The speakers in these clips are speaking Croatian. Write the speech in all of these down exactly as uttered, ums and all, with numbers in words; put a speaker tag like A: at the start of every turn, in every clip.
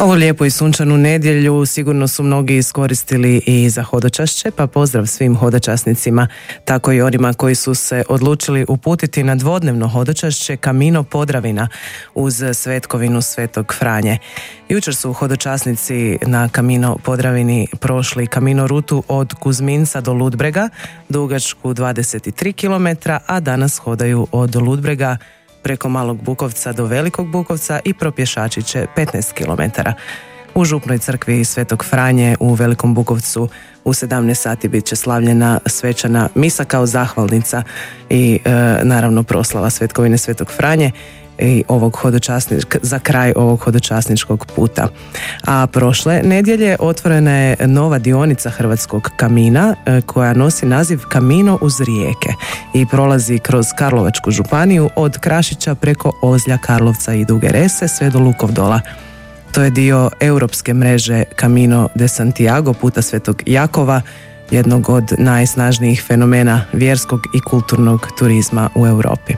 A: Ovu lijepu i sunčanu nedjelju sigurno su mnogi iskoristili i za hodočašće, pa pozdrav svim hodočasnicima, tako i onima koji su se odlučili uputiti na dvodnevno hodočašće Camino Podravina uz svetkovinu Svetog Franje. Jučer su hodočasnici na Camino Podravini prošli Camino rutu od Kuzminca do Ludbrega, dugačku dvadeset tri kilometra, a danas hodaju od Ludbrega preko Malog Bukovca do Velikog Bukovca i propješačit će petnaest kilometara. U župnoj crkvi Svetog Franje u Velikom Bukovcu u sedamnaest sati bit će slavljena svečana misa kao zahvalnica i e, naravno proslava svetkovine Svetog Franje i ovog hodočasničkog, za kraj ovog hodočasničkog puta. A prošle nedjelje otvorena je nova dionica Hrvatskog Kamina koja nosi naziv Camino uz rijeke i prolazi kroz Karlovačku županiju od Krašića preko Ozlja, Karlovca i Duge Rese sve do Lukovdola. To je dio europske mreže Camino de Santiago, puta Svetog Jakova, jednog od najsnažnijih fenomena vjerskog i kulturnog turizma u Europi.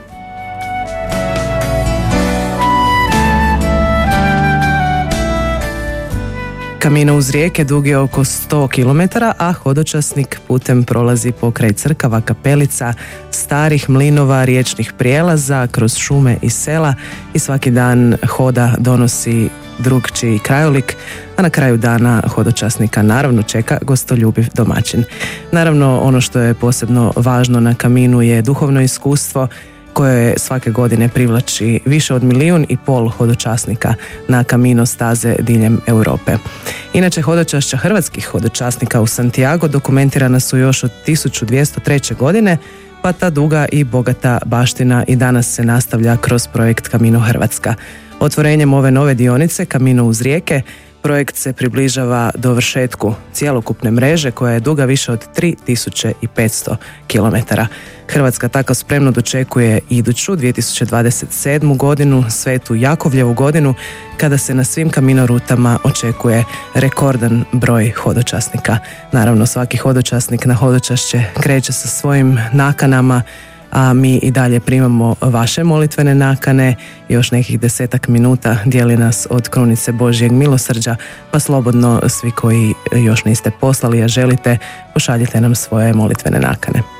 A: Camino uz rijeke dug je oko sto kilometara, a hodočasnik putem prolazi pokraj crkava, kapelica, starih mlinova, riječnih prijelaza, kroz šume i sela i svaki dan hoda donosi drugčiji krajolik, a na kraju dana hodočasnika naravno čeka gostoljubiv domaćin. Naravno, ono što je posebno važno na Caminu je duhovno iskustvo koje svake godine privlači više od milijun i pol hodočasnika na Camino staze diljem Europe. Inače, hodočašća hrvatskih hodočasnika u Santiago dokumentirana su još od tisuću dvjesto treće. godine, pa ta duga i bogata baština i danas se nastavlja kroz projekt Camino Hrvatska. Otvorenjem ove nove dionice Camino uz rijeke projekt se približava dovršetku cjelokupne mreže koja je duga više od tri tisuće petsto kilometara. Hrvatska tako spremno dočekuje iduću dvije tisuće dvadeset sedmu. godinu, Svetu Jakovljevu godinu, kada se na svim Camino rutama očekuje rekordan broj hodočasnika. Naravno, svaki hodočasnik na hodočašće kreće sa svojim nakanama, a mi i dalje primamo vaše molitvene nakane. Još nekih desetak minuta dijeli nas od krunice Božjeg milosrđa, pa slobodno svi koji još niste poslali, a želite, pošaljite nam svoje molitvene nakane.